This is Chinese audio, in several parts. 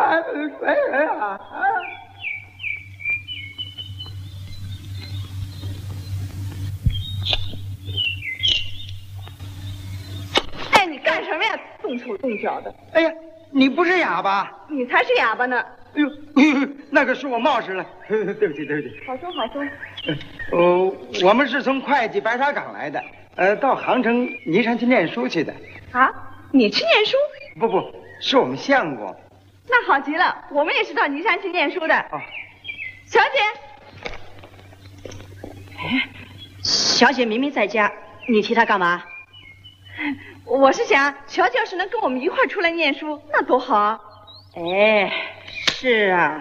哎，你干什么呀？动手动脚的。 哎呀，你不是哑巴？ 你才是哑巴呢。 哎呦，那个是我冒失了，对不起，对不起。 好说好说。 我们是从会计白沙岗来的，到杭城尼山去念书去的。 啊，你去念书？ 不，是我们相公。 那好极了，我们也是到尼山去念书的。 哦， 小姐。 哎，小姐明明在家，你提她干嘛？ 我是想，小姐要是能跟我们一块出来念书，那多好啊！ 哎，是啊。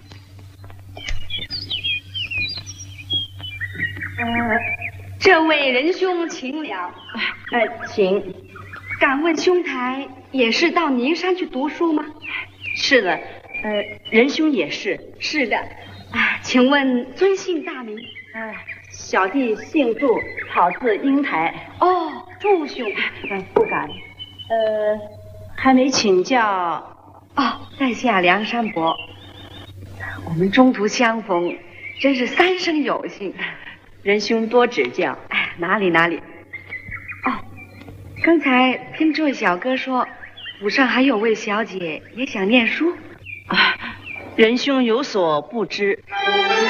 这位仁兄请了。 请。 敢问兄台也是到尼山去读书吗？ 是的，仁兄也是。 是的。请问尊姓大名？ 小弟姓祝，草字英台。 哦，祝兄。 不敢。还没请教。 哦，在下梁山伯。我们中途相逢，真是三生有幸。 仁兄多指教。 哪里。哦，刚才听这位小哥说，府上还有位小姐也想念书。 仁兄有所不知，